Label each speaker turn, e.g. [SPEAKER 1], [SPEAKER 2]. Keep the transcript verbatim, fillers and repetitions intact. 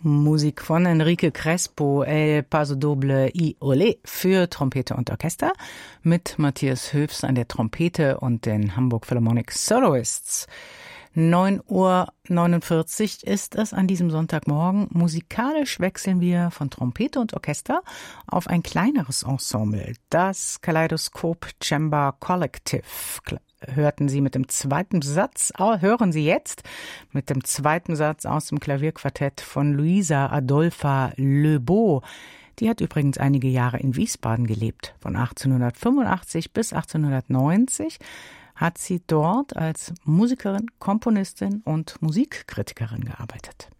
[SPEAKER 1] Musik von Enrique Crespo, El Paso Doble y Olé für Trompete und Orchester mit Matthias Höfs an der Trompete und den Hamburg Philharmonic Soloists. neun Uhr neunundvierzig ist es an diesem Sonntagmorgen. Musikalisch wechseln wir von Trompete und Orchester auf ein kleineres Ensemble, das Kaleidoskop Cemba Collective. Hörten Sie mit dem zweiten Satz, hören Sie jetzt mit dem zweiten Satz aus dem Klavierquartett von Luisa Adolfa Lebeau. Die hat übrigens einige Jahre in Wiesbaden gelebt. Von achtzehnhundertfünfundachtzig bis achtzehnhundertneunzig hat sie dort als Musikerin, Komponistin und Musikkritikerin gearbeitet.